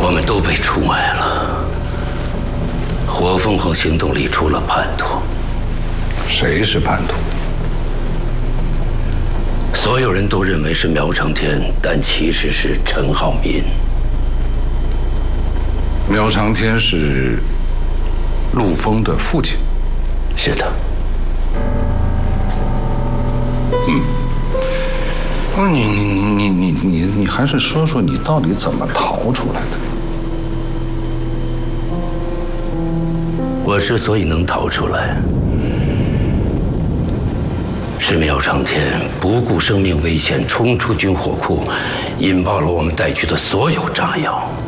我们都被出卖了。火凤凰行动里出了叛徒。 谁是叛徒？ 所有人都认为是苗长天，但其实是陈浩民。 苗长天是陆丰的父亲。 是的。 你还是说说你到底怎么逃出来的？ 我之所以能逃出来，是苗长天不顾生命危险冲出军火库，引爆了我们带去的所有炸药。